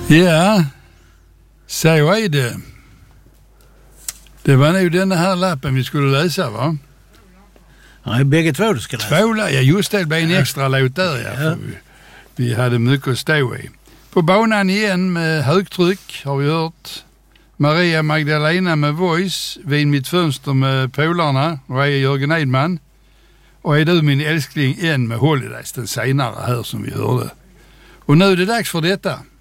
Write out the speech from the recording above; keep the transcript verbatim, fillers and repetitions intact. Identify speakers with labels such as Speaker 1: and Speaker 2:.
Speaker 1: Ja, så är det. Det var nog den här lappen vi skulle läsa, va?
Speaker 2: Ja, bägge två du ska läsa.
Speaker 1: Två, ja just det, det blev en extra låt där, ja. För vi, vi hade mycket att stå i. På banan igen med högtryck har vi hört. Maria Magdalena med Voice, Vid mitt fönster med Polarna, och är Jörgen Edman. Och Är du min älskling en med Holidays, den senare här som vi hörde. Och nu är det dags för detta.